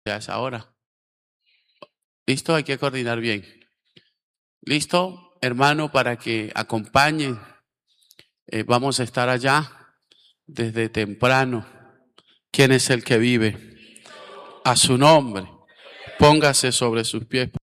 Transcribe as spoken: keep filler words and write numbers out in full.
Ya es ahora. ¿Listo? Hay que coordinar bien. ¿Listo, hermano, para que acompañen? Eh, vamos a estar allá desde temprano. ¿Quién es el que vive? A su nombre. Póngase sobre sus pies.